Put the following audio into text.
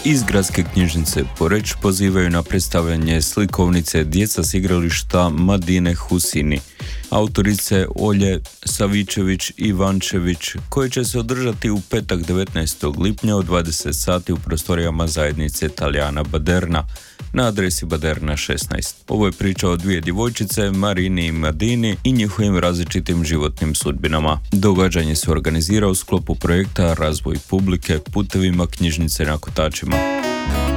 Iz gradske knjižnice Poreč pozivaju na predstavljanje slikovnice Djeca s igrališta Madine Husini, autorice Olje Savičević i Vančević, koje će se održati u petak 19. lipnja u 20 sati u prostorijama zajednice Talijana Baderna na adresi Baderna 16. Ovo je priča o dvije djevojčice, Marini i Madini, i njihovim različitim životnim sudbinama. Događanje se organizira u sklopu projekta Razvoj publike putevima knjižnice na kotačima.